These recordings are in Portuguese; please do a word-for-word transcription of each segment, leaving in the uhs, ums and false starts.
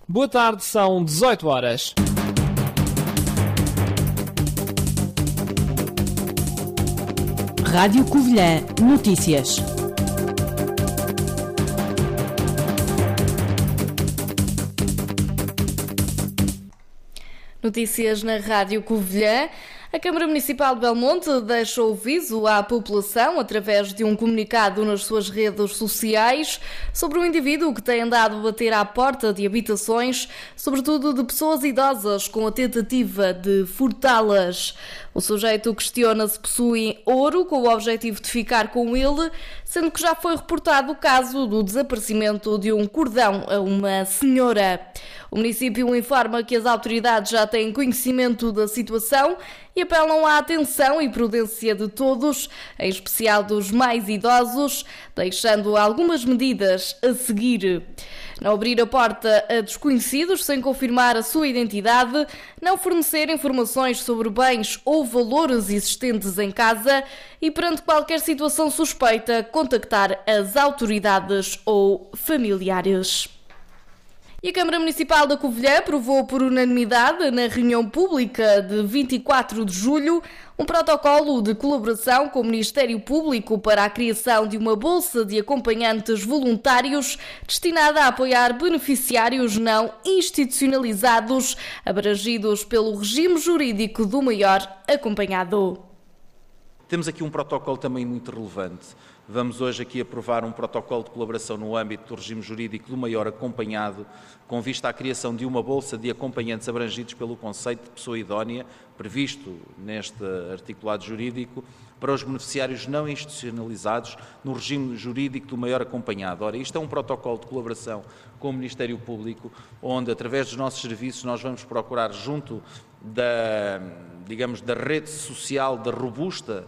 Boa tarde, são dezoito horas. Rádio Covilhã Notícias. Notícias na Rádio Covilhã. A Câmara Municipal de Belmonte deixou aviso à população, através de um comunicado nas suas redes sociais, sobre um indivíduo que tem andado a bater à porta de habitações, sobretudo de pessoas idosas, com a tentativa de furtá-las. O sujeito questiona se possui ouro com o objetivo de ficar com ele, sendo que já foi reportado o caso do desaparecimento de um cordão a uma senhora. O município informa que as autoridades já têm conhecimento da situação e apelam à atenção e prudência de todos, em especial dos mais idosos, deixando algumas medidas a seguir. Não abrir a porta a desconhecidos sem confirmar a sua identidade, não fornecer informações sobre bens ou valores existentes em casa e, perante qualquer situação suspeita, contactar as autoridades ou familiares. E a Câmara Municipal da Covilhã aprovou por unanimidade, na reunião pública de vinte e quatro de julho, um protocolo de colaboração com o Ministério Público para a criação de uma bolsa de acompanhantes voluntários destinada a apoiar beneficiários não institucionalizados abrangidos pelo regime jurídico do maior acompanhado. Temos aqui um protocolo também muito relevante. Vamos hoje aqui aprovar um protocolo de colaboração no âmbito do regime jurídico do maior acompanhado, com vista à criação de uma bolsa de acompanhantes abrangidos pelo conceito de pessoa idónea, previsto neste articulado jurídico, para os beneficiários não institucionalizados no regime jurídico do maior acompanhado. Ora, isto é um protocolo de colaboração com o Ministério Público, onde, através dos nossos serviços, nós vamos procurar, junto da, digamos, da rede social, da robusta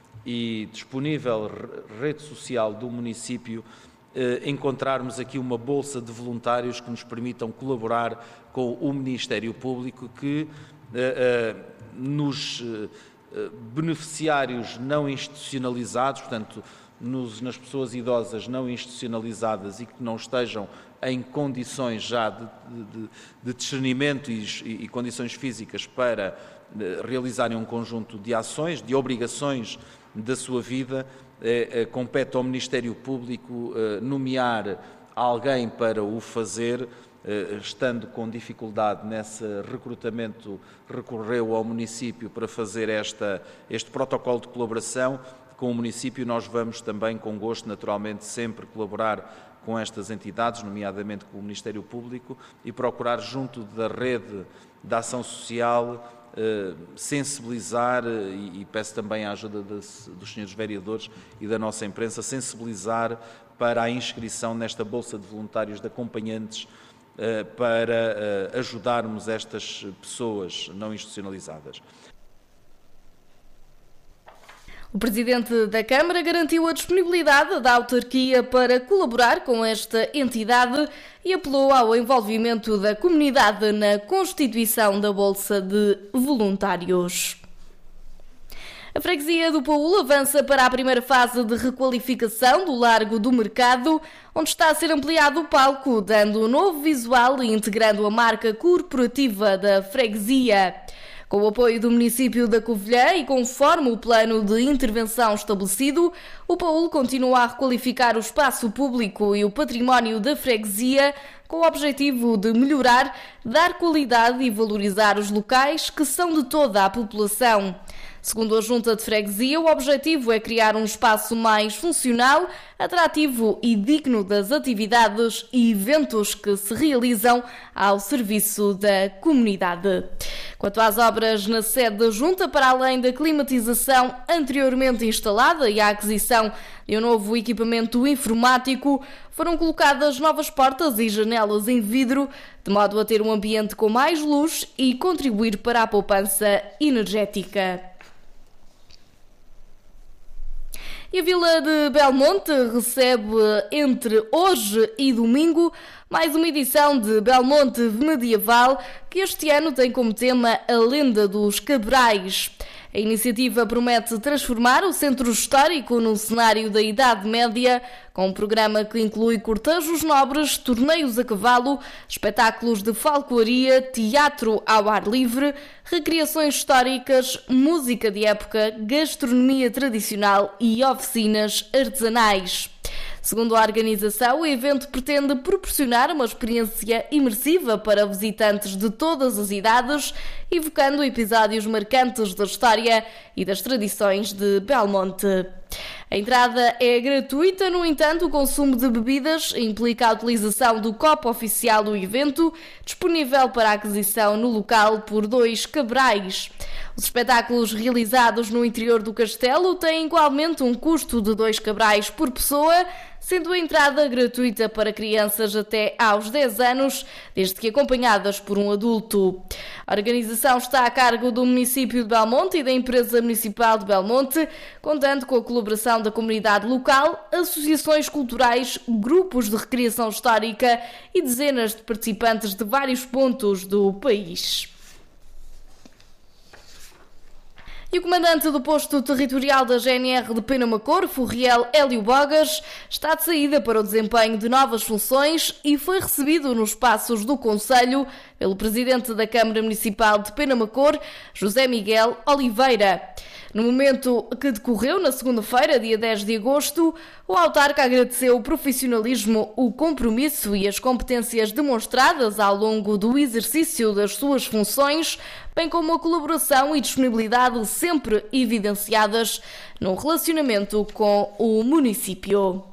e disponível rede social do município, eh, encontrarmos aqui uma bolsa de voluntários que nos permitam colaborar com o Ministério Público, que eh, eh, nos eh, beneficiários não institucionalizados, portanto, nos, nas pessoas idosas não institucionalizadas e que não estejam em condições já de, de, de discernimento e, e, e condições físicas para eh, realizarem um conjunto de ações, de obrigações da sua vida, eh, eh, compete ao Ministério Público eh, nomear alguém para o fazer, eh, estando com dificuldade nesse recrutamento, recorreu ao município para fazer esta, este protocolo de colaboração. Com o município nós vamos também, com gosto, naturalmente, sempre colaborar com estas entidades, nomeadamente com o Ministério Público, e procurar, junto da rede da ação social, Uh, sensibilizar, uh, e, e peço também a ajuda de, dos senhores vereadores e da nossa imprensa, sensibilizar para a inscrição nesta Bolsa de Voluntários de Acompanhantes, uh, para uh, ajudarmos estas pessoas não institucionalizadas. O Presidente da Câmara garantiu a disponibilidade da autarquia para colaborar com esta entidade e apelou ao envolvimento da comunidade na constituição da Bolsa de Voluntários. A freguesia do Paúl avança para a primeira fase de requalificação do Largo do Mercado, onde está a ser ampliado o palco, dando um novo visual e integrando a marca corporativa da freguesia. Com o apoio do município da Covilhã e conforme o plano de intervenção estabelecido, o Paúl continua a requalificar o espaço público e o património da freguesia com o objetivo de melhorar, dar qualidade e valorizar os locais que são de toda a população. Segundo a Junta de Freguesia, o objetivo é criar um espaço mais funcional, atrativo e digno das atividades e eventos que se realizam ao serviço da comunidade. Quanto às obras na sede da Junta, para além da climatização anteriormente instalada e a aquisição de um novo equipamento informático, foram colocadas novas portas e janelas em vidro, de modo a ter um ambiente com mais luz e contribuir para a poupança energética. E a Vila de Belmonte recebe, entre hoje e domingo, mais uma edição de Belmonte Medieval, que este ano tem como tema a lenda dos Cabrais. A iniciativa promete transformar o centro histórico num cenário da Idade Média, com um programa que inclui cortejos nobres, torneios a cavalo, espetáculos de falcoaria, teatro ao ar livre, recriações históricas, música de época, gastronomia tradicional e oficinas artesanais. Segundo a organização, o evento pretende proporcionar uma experiência imersiva para visitantes de todas as idades, evocando episódios marcantes da história e das tradições de Belmonte. A entrada é gratuita, no entanto, o consumo de bebidas implica a utilização do copo oficial do evento, disponível para aquisição no local por dois cabrais. Os espetáculos realizados no interior do castelo têm igualmente um custo de dois cabrais por pessoa, sendo a entrada gratuita para crianças até aos dez anos, desde que acompanhadas por um adulto. A organização está a cargo do município de Belmonte e da empresa municipal de Belmonte, contando com a colaboração da comunidade local, associações culturais, grupos de recreação histórica e dezenas de participantes de vários pontos do país. E o comandante do posto territorial da G N R de Penamacor, Furriel Hélio Bogas, está de saída para o desempenho de novas funções e foi recebido nos espaços do Conselho pelo presidente da Câmara Municipal de Penamacor, José Miguel Oliveira. No momento que decorreu na segunda-feira, dia dez de agosto, o autarca agradeceu o profissionalismo, o compromisso e as competências demonstradas ao longo do exercício das suas funções, bem como a colaboração e disponibilidade sempre evidenciadas no relacionamento com o município.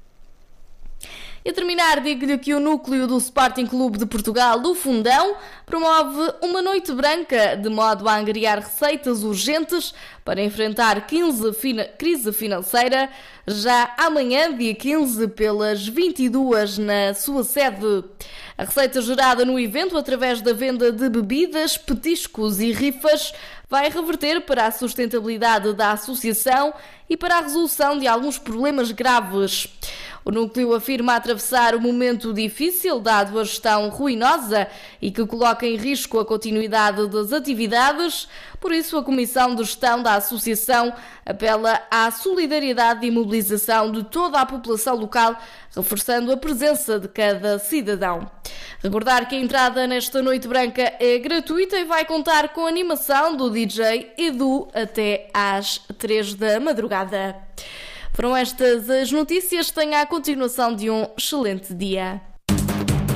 E a terminar, digo-lhe que o núcleo do Sporting Clube de Portugal do Fundão promove uma noite branca de modo a angariar receitas urgentes para enfrentar quinze fina- crise financeira já amanhã, dia quinze, pelas vinte e duas na sua sede. A receita gerada no evento através da venda de bebidas, petiscos e rifas vai reverter para a sustentabilidade da associação e para a resolução de alguns problemas graves. O núcleo afirma atravessar um momento difícil, dado a gestão ruinosa e que coloca em risco a continuidade das atividades. Por isso, a Comissão de Gestão da Associação apela à solidariedade e mobilização de toda a população local, reforçando a presença de cada cidadão. Recordar que a entrada nesta noite branca é gratuita e vai contar com a animação do D J Edu até às três da madrugada. Foram estas as notícias. Tenha a continuação de um excelente dia.